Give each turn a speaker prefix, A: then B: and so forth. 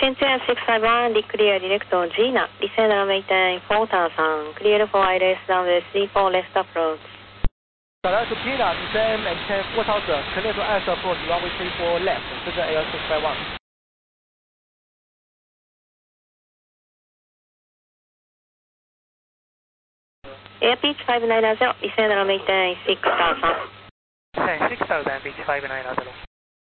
A: Fintuan 651, declare direct on Gina. Descender maintain 4000, clear for ILS runway 34 left approach.
B: Sorry, to Gina, descend maintain 4000, clear to ILS approach runway 34 left, Fintuan Air 651.
A: Air pitch 590, descender maintain 6000.
B: Descend 6000, pitch 590.